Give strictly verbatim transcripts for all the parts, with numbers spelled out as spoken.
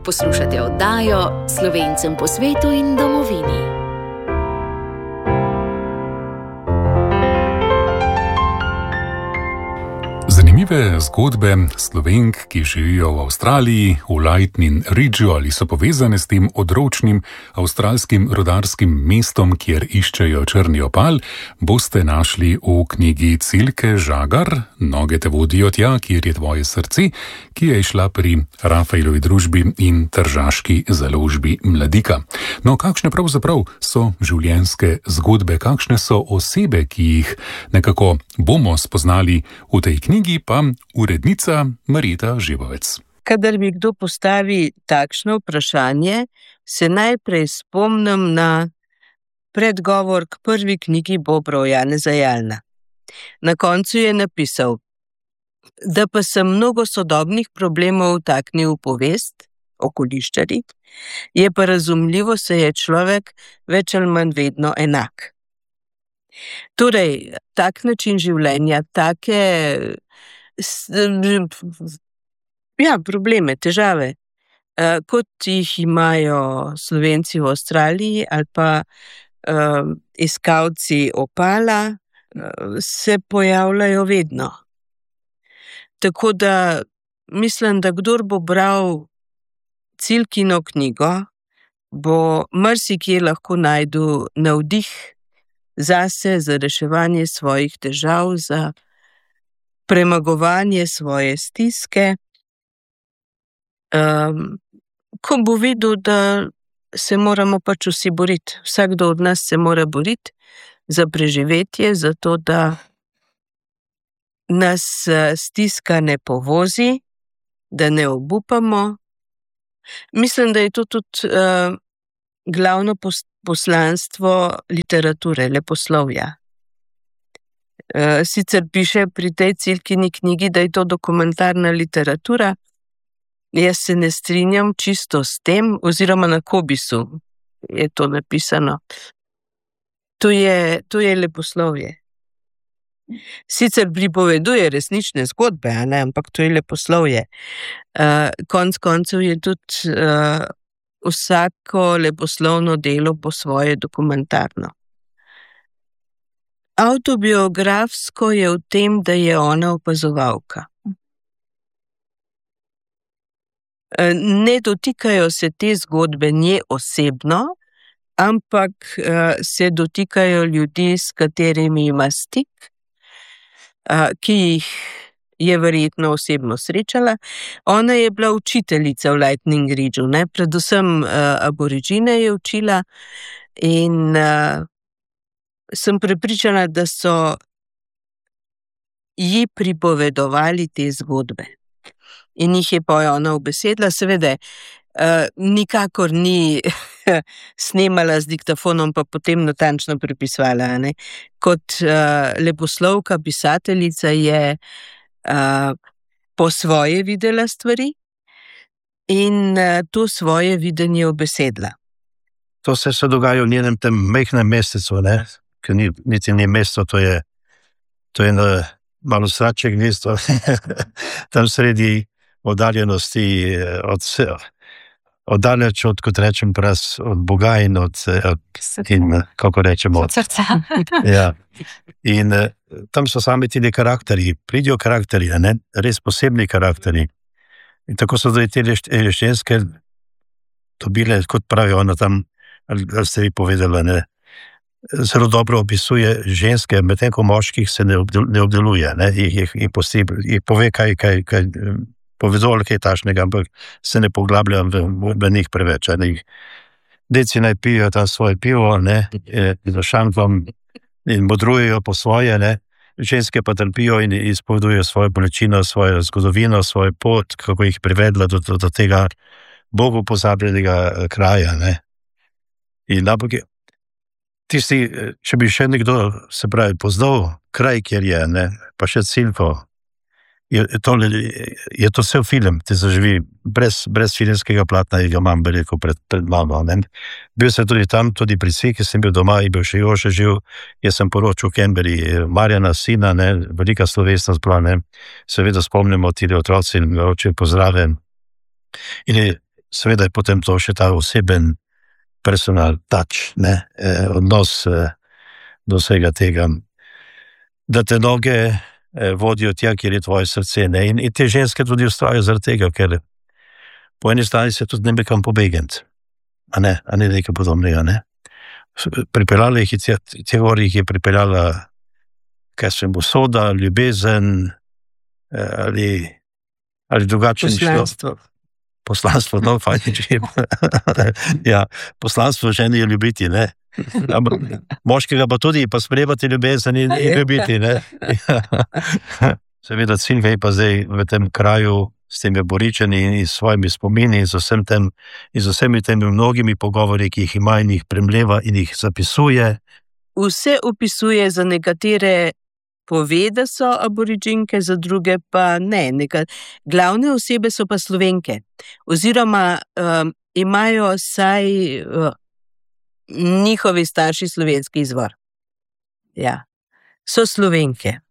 Poslušate oddajo Slovencem po svetu in domovini. Zanimive zgodbe Slovenk, ki živijo v Avstraliji, v Lightning Ridgeu ali so povezane s tem odročnim avstralskim rudarskim mestom, kjer iščejo črni opal, boste našli v knjigi Cilke Žagar, Noge te vodijo tja, kjer je tvoje srce, ki je išla pri Rafaelovi družbi in tržaški založbi Mladika. No, kakšne pravzaprav so življenjske zgodbe, kakšne so osebe, ki jih nekako bomo spoznali v tej knjigi, pa urednica Marjeta Žebovec. Kadar mi kdo postavi takšno vprašanje, se najprej spomnim na predgovor k prvi knjigi Bobrov Janeza Jalna. Na koncu je napisal, da pa sem mnogo sodobnih problemov vtaknil v povest, okoliščarji, je pa razumljivo, se je človek več ali manj vedno enak. Torej, tak način življenja, take ja, probleme, težave, kot jih imajo Slovenci v Avstraliji ali pa um, iskalci opala, se pojavljajo vedno. Tako da mislim, da kdor bo bral Cilkino knjigo, bo marsikje lahko najdu navdih zase, za reševanje svojih težav, za premagovanje svoje stiske, um, ko bo videl, da se moramo pač vsi boriti. Vsakdo od nas se mora boriti za preživetje, zato da nas stiska ne povozi, da ne obupamo. Mislim, da je to tudi uh, glavno poslanstvo literature, leposlovja. Sicer piše pri tej Cilkini knjigi, da je to dokumentarna literatura. Jaz se ne strinjam čisto s tem, oziroma na Kobisu je to napisano. To je, to je leposlovje. Sicer pripoveduje resnične zgodbe, a ne, ampak to je leposlovje. Uh, konc koncev je tudi uh, vsako leposlovno delo po svoje dokumentarno. Avtobiografsko je v tem, da je ona opazovalka. Ne dotikajo se te zgodbe nje osebno, ampak se dotikajo ljudi, s katerimi ima stik, ki jih je verjetno osebno srečala. Ona je bila učiteljica v Lightning Ridgeu, ne? Predvsem aborižine je učila in sem prepričana, da so ji pripovedovali te zgodbe. In jih je pa ona ubesedila, seveda, uh, nikakor ni snemala z diktafonom, pa potem natančno prepisvala. Ne? Kot uh, leposlovka, pisateljica je uh, po svoje videla stvari in uh, to svoje videnje ubesedila. To se se dogaja v njenem tem mehnem mestecu, ne? Ker ni, niti ni mesto, to je, to je na malo sračje gnezdo, tam sredi oddaljenosti, od, oddaleč od, kot rečem, pras, od Boga in od, in, kako rečemo, od srca. Ja. In tam so sami tudi karakteri, pridijo karakteri, ne? Res posebni karakteri. In tako so zdaj te ženske dobile, kot pravi ona tam, ali, ali ste vi povedala, ne? Zelo dobro opisuje ženske, medtem ko moških se ne, obdel, ne obdeluje, ne, jih, jih, jih, posti, jih pove, kaj, kaj, kaj povedo, ali kaj tašnega, ampak se ne poglabljam v, v njih preveč. Ne. Deci naj pijo tam svoje pivo, ne, za šankom in modrujejo po svoje, ne. Ženske pa trpijo in izpovedujejo svojo bolečino, svojo zgodovino, svoj pot, kako jih privedla do, do, do tega Bogu pozabljenega kraja, ne. In ampak tisti, če bi še nekdo, se pravi, poznal kraj, kjer je, ne, pa še Cilko, je to, je to cel film, ti zaživi, brez, brez filmskega platna, ga imam veliko pred, pred mamo. Ne. Bil sem tudi tam, tudi pri Cilki, sem bil doma in bil še Jože živ, jaz sem poročil v Canberri, Marjana sina, ne, velika slovesnost bila, ne, seveda spomnimo tudi otroci in oče pozdrave. In je, seveda je potem to še ta oseben personal touch, ne, eh, odnos eh, do vsega tega, da te noge eh, vodijo tja, kjer je tvoje srce, ne, in, in te ženske tudi ustrajajo zaradi tega, ker po eni strani se tudi ne bi kam pobegent, a ne, a ne nekaj podobnega, ne. Pripeljala jih je, te gor jih je pripeljala, kaj sem usoda, ljubezen, eh, ali, ali drugače ni šlo. Poslanstvo, no, fajn, če ja, poslanstvo ženi je ljubiti, ne. Moškega pa tudi, pa sprejemati ljubezen in, in ljubiti, ne. Seveda Silvija je pa zdaj v tem kraju s temi Boričani in s svojimi spomini, z vsem tem, in z vsemi temi mnogimi pogovori, ki jih ima in jih premleva in jih zapisuje. Vse opisuje, za nekatere pove, da so Aboričinke, za druge pa ne. Neka, glavne osebe so pa Slovenke. Oziroma um, imajo saj uh, njihovi starši slovenski izvor. Ja, so Slovenke.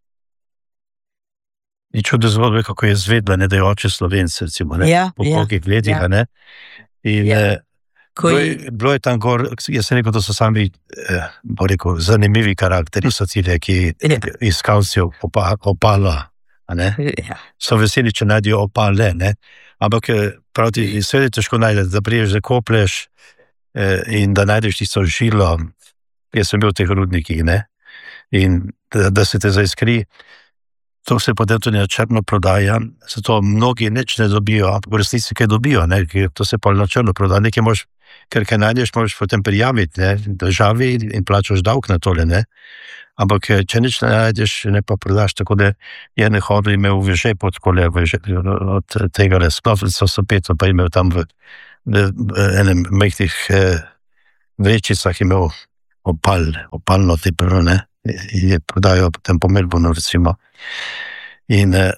Ni čudo zgodbe, kako je zvedla, ne, da je oče Slovenc, recimo, ne, ja, po kolikih ja, letih, ja. Ne. In ja. eh, bilo, je, bilo je tam gor, jaz sem rekel, da so sami, eh, bo rekel, zanimivi karakteri, so tile, ki ja. Iskalci opa, opala, a ne, ja. So veseli, če najdijo opale, ne, ampak pravi, sve je težko najdeti, da priješ, da kopleš eh, in da najdeš tisto žilo, jaz sem bil v teh rudnikih, ne, in da, da se te zaiskri. To se potem tudi na črno prodaja, zato mnogi nič ne dobijo, ampak v resnici kaj dobijo, ne, to se pa na črno prodaja, nekaj moš, ker kaj najdeš, moš potem prijaviti, ne, državi in plačaš davk na tole, ne, ampak če nič ne najdeš, ne pa prodaš, tako da je nehodil imel v žepu od tega resnovnico so peto, pa imel tam v, v, v enem mehkih eh, vrečicah imel opal, opalno tipro, ne, in je prodajo potem po Melbournu, recimo. In eh,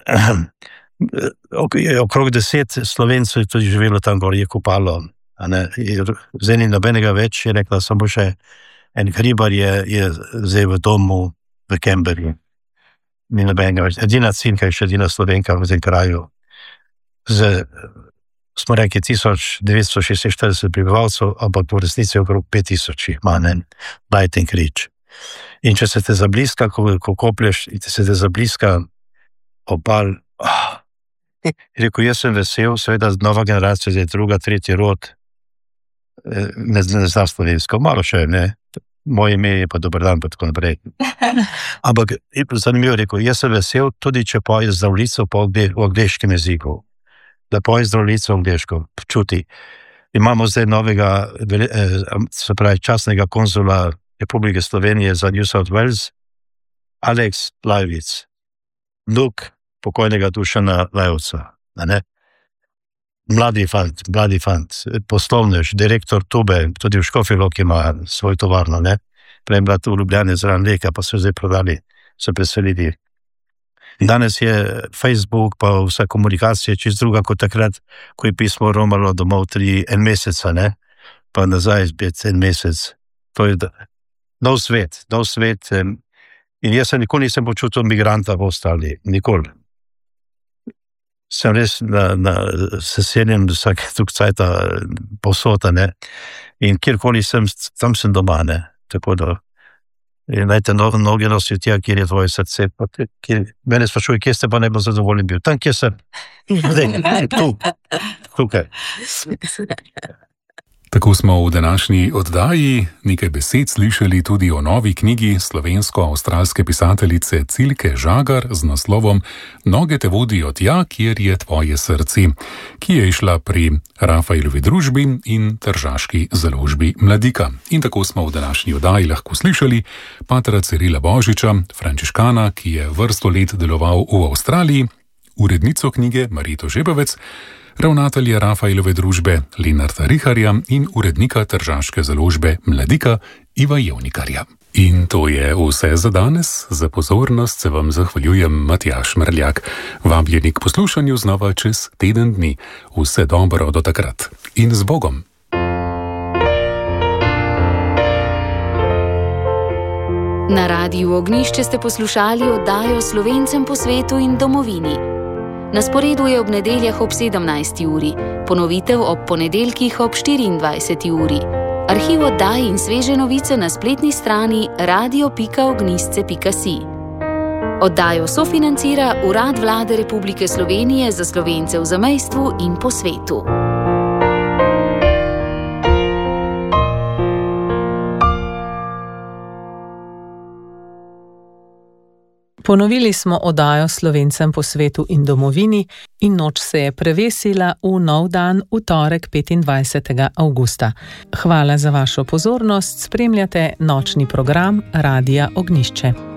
okrog deset Slovencev je tudi živelo tam gor, je kupalo, a ne, zdaj ni nobenega več, je rekla, samo še en hribar je, je zdaj v domu v Canberri. Ni nobenega več. Edina Cinka je še edina Slovenka v tem kraju. Z, smo rekli, tisoč devetsto šestinštirideset prebivalcev, ampak v resnici okrog pet tisoč ima, ne, Lighting Ridge. In če se te zabliska, ko, ko koplješ, in te se te zabliska opal, oh, rekel, jaz sem vesel, seveda nova generacija, zdaj druga, tretji rod, ne, ne zna slovensko, malo še, ne, moje ime je pa dober dan, pa tako naprej. Ampak zanimivo, rekel, jaz sem vesel, tudi če poje zdravljico po v angleškem jeziku, da poje zdravljico v angleško, čuti. Imamo zdaj novega, se pravi, častnega konzula Republike Slovenije za New South Wales, Alex Lajvic, vnuk pokojnega Dušana Lajovca, ne? Mladi fant, mladi fant, poslovnež, direktor Tube, tudi v Škofji Loki ima svoj tovarno, ne? Prej bila tu v Ljubljani zraven Leka, pa so zdaj prodali, so preselili. Danes je Facebook, pa vsa komunikacija čist druga kot takrat, ko je pismo romalo domov tri, en meseca, ne? Pa nazaj zbet en mesec. To je nov svet, nov svet. In jaz se nikoli nisem počutil migranta v Avstraliji, nikoli. Sem res na, na seseljem vsake tukcajta posota, ne. In kjerkoli sem, tam sem doma, ne. Tako da, in najte noge nosijo tja, kjer je tvoje srce. Kjer, mene sprašuje, kje ste pa najbolj zadovoljen bil? Tam, kjer sem. Zdaj, tu. Tukaj. Tako smo v današnji oddaji nekaj besed slišali tudi o novi knjigi slovensko-avstralske pisateljice Cilke Žagar z naslovom Noge te vodijo tja, kjer je tvoje srce, ki je išla pri Rafailovi družbi in tržaški založbi Mladika. In tako smo v današnji oddaji lahko slišali patra Cirila Božiča, frančiškana, ki je vrsto let deloval v Avstraliji, urednico knjige Marito Žebavec, ravnatelja Rafailove družbe Lenarta Riharja in urednika tržaške založbe Mladika Iva Jevnikarja. In to je vse za danes. Za pozornost se vam zahvaljujem Matjaž Mrljak. Vabljeni k poslušanju znova čez teden dni. Vse dobro do takrat. In z Bogom! Na Radiu Ognjišče ste poslušali oddajo Slovencem po svetu in domovini. Na sporedu je ob nedeljah ob sedemnajsti uri, ponovitev ob ponedeljkih ob štiriindvajseti uri. Arhiv oddaj in sveže novice na spletni strani radio pika ognjisce pika si. Oddajo sofinancira Urad Vlade Republike Slovenije za Slovence v zamejstvu in po svetu. Ponovili smo oddajo Slovencem po svetu in domovini in noč se je prevesila v nov dan, v torek petindvajsetega avgusta. Hvala za vašo pozornost, spremljate nočni program Radia Ognjišče.